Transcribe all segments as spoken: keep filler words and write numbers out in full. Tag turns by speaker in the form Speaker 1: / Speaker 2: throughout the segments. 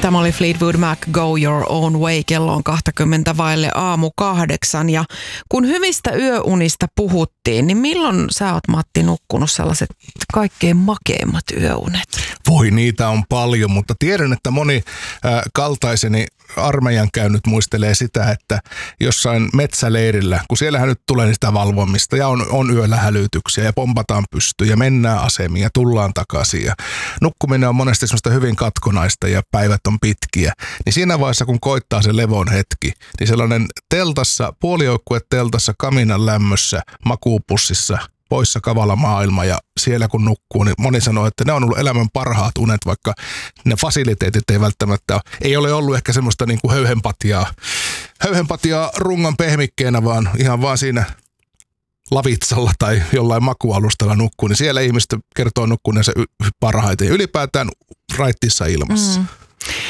Speaker 1: Tämä oli Fleetwood Mac, Go Your Own Way. Kello on kaksikymmentä vaille aamu kahdeksan. Ja kun hyvistä yöunista puhuttiin, niin milloin sä oot, Matti, nukkunut sellaiset kaikkein makeimmat yöunet?
Speaker 2: Voi, niitä on paljon, mutta tiedän, että moni äh, kaltaiseni armeijan käynyt muistelee sitä, että jossain metsäleirillä, kun siellähän nyt tulee sitä valvomista ja on, on yöllä hälytyksiä ja pompataan pystyyn ja mennään asemiin ja tullaan takaisin ja nukkuminen on monesti semmoista hyvin katkonaista ja päivät on pitkiä, niin siinä vaiheessa kun koittaa se levon hetki, niin sellainen teltassa, puolijoukkue teltassa, kaminan lämmössä, makuupussissa, poissa kavala maailma ja siellä kun nukkuu, niin moni sanoo, että ne on ollut elämän parhaat unet, vaikka ne fasiliteetit ei välttämättä, ei ole ollut ehkä semmoista niin kuin höyhenpatiaa, höyhenpatiaa rungon pehmikkeenä, vaan ihan vaan siinä lavitsalla tai jollain makualustalla nukkuu, niin siellä ihmiset kertoo nukkuneensa y- parhaiten ja ylipäätään raittissa ilmassa. Mm.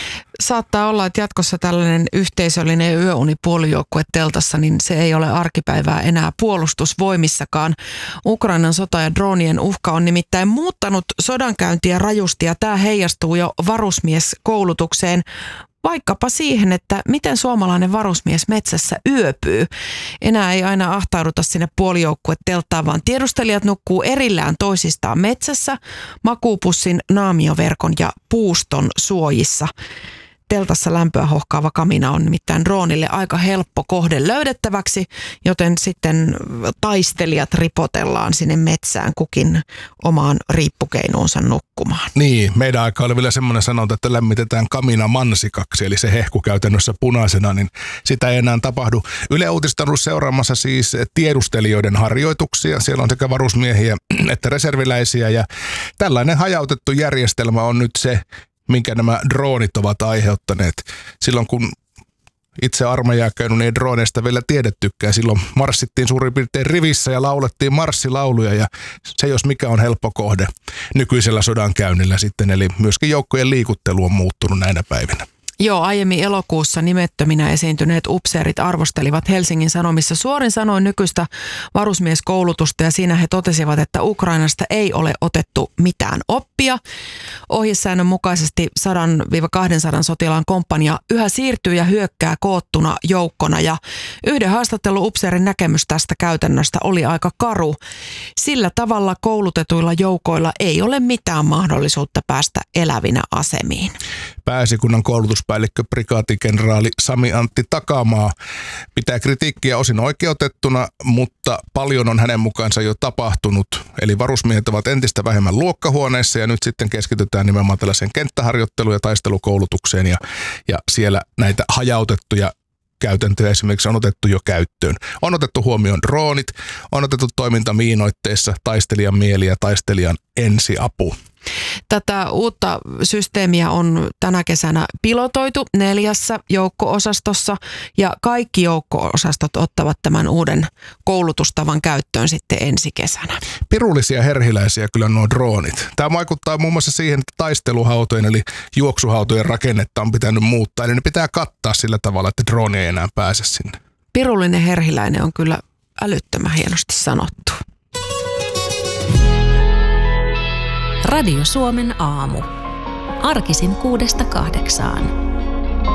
Speaker 1: Saattaa olla, että jatkossa tällainen yhteisöllinen yöuni puolijoukkue teltassa, niin se ei ole arkipäivää enää puolustusvoimissakaan. Ukrainan sota ja dronien uhka on nimittäin muuttanut sodankäyntiä rajusti ja tämä heijastuu jo varusmieskoulutukseen. Vaikkapa siihen, että miten suomalainen varusmies metsässä yöpyy. Enää ei aina ahtauduta sinne puolijoukkuetelttaan, vaan tiedustelijat nukkuu erillään toisistaan metsässä, makuupussin, naamioverkon ja puuston suojissa. Teltassa lämpöä hohkaava kamina on nimittäin droonille aika helppo kohde löydettäväksi, joten sitten taistelijat ripotellaan sinne metsään kukin omaan riippukeinuunsa nukkumaan.
Speaker 2: Niin, meidän aika oli vielä semmoinen sanonta, että lämmitetään kamina mansikaksi, eli se hehku käytännössä punaisena, niin sitä ei enää tapahdu. Yle Uutista on ollut seuraamassa siis tiedustelijoiden harjoituksia. Siellä on sekä varusmiehiä että reserviläisiä, ja tällainen hajautettu järjestelmä on nyt se, minkä nämä droonit ovat aiheuttaneet. Silloin kun itse armeijaa käynyt, niin ei drooneista vielä tiedettykään. Silloin marssittiin suurin piirtein rivissä ja laulettiin marssilauluja, ja se jos mikä on helppo kohde nykyisellä sodankäynnillä sitten. Eli myöskin joukkojen liikuttelu on muuttunut näinä päivinä.
Speaker 1: Joo, aiemmin elokuussa nimettöminä esiintyneet upseerit arvostelivat Helsingin Sanomissa suorin sanoin nykyistä varusmieskoulutusta ja siinä he totesivat, että Ukrainasta ei ole otettu mitään oppia. Ohjesäännön mukaisesti sata kaksisataa sotilaan komppania yhä siirtyy ja hyökkää koottuna joukkona ja yhden haastattelu upseerin näkemys tästä käytännöstä oli aika karu. Sillä tavalla koulutetuilla joukoilla ei ole mitään mahdollisuutta päästä elävinä asemiin.
Speaker 2: Pääesikunnan koulutuspäällikkö prikaatikenraali Sami Antti Takamaa pitää kritiikkiä osin oikeutettuna, mutta paljon on hänen mukaansa jo tapahtunut. Eli varusmiehet ovat entistä vähemmän luokkahuoneissa ja nyt sitten keskitytään nimenomaan tällaiseen kenttäharjoitteluun ja taistelukoulutukseen ja, ja siellä näitä hajautettuja käytäntöjä esimerkiksi on otettu jo käyttöön. On otettu huomioon droonit, on otettu toiminta miinoitteissa, taistelijan mieli ja taistelijan ensiapu.
Speaker 1: Tätä uutta systeemiä on tänä kesänä pilotoitu neljässä joukko-osastossa ja kaikki joukko-osastot ottavat tämän uuden koulutustavan käyttöön sitten ensi kesänä.
Speaker 2: Pirullisia herhiläisiä kyllä nuo droonit. Tämä vaikuttaa muun muassa siihen, että taisteluhautojen eli juoksuhautojen rakennetta on pitänyt muuttaa. Eli ne pitää kattaa sillä tavalla, että drooni ei enää pääse sinne.
Speaker 1: Pirullinen herhiläinen on kyllä älyttömän hienosti sanottu.
Speaker 3: Radio Suomen aamu. Arkisin kuudesta kahdeksaan.